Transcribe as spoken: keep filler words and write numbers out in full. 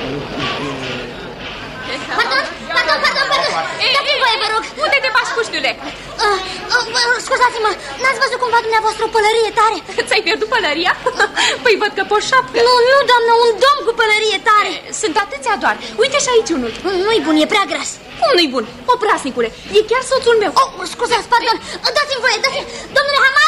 Pardon, pardon, pardon, pardon. Dați-mi voie, vă rog. Unde te bași, puștiule? Uh, uh, Scuzați-mă, n-ați văzut cumva dumneavoastră o pălărie tare? Ți-ai pierdut pălăria? Păi văd că poșapcă. Nu, nu, doamnă, un domn cu pălărie tare. Sunt atâția doar. Uite și aici unul. Nu-i bun, e prea gras. Cum nu-i bun? Oprasnicule, e chiar soțul meu. Oh, scuzați, pardon, dați-mi voie, dați-mi... Domnule Haman!